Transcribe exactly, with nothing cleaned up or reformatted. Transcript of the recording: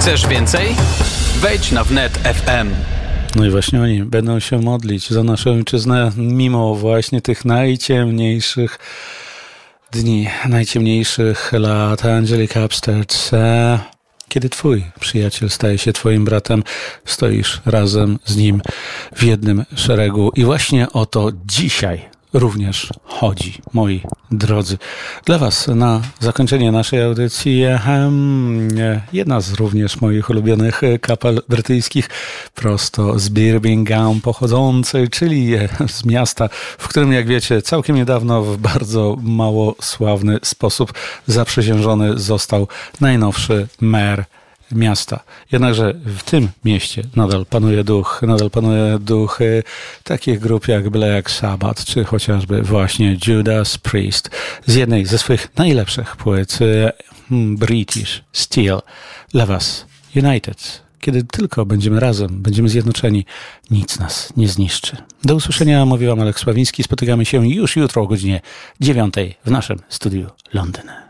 Chcesz więcej? Wejdź na wnet kropka ef em. No i właśnie oni będą się modlić za naszą ojczyznę mimo właśnie tych najciemniejszych dni, najciemniejszych lat. Angelica Upstarts. Kiedy twój przyjaciel staje się twoim bratem, stoisz razem z nim w jednym szeregu. I właśnie o to dzisiaj również chodzi, moi drodzy. Dla was na zakończenie naszej audycji jedna z również moich ulubionych kapel brytyjskich, prosto z Birmingham pochodzącej, czyli z miasta, w którym, jak wiecie, całkiem niedawno w bardzo mało sławny sposób zaprzysiężony został najnowszy mer miasta. Jednakże w tym mieście nadal panuje duch, nadal panuje duch y, takich grup jak Black Sabbath, czy chociażby właśnie Judas Priest z jednej ze swych najlepszych płyt y, British Steel. Dla was United. Kiedy tylko będziemy razem, będziemy zjednoczeni, nic nas nie zniszczy. Do usłyszenia, mówił wam Aleks Sławiński. Spotykamy się już jutro o godzinie dziewiątej w naszym studiu Londyn.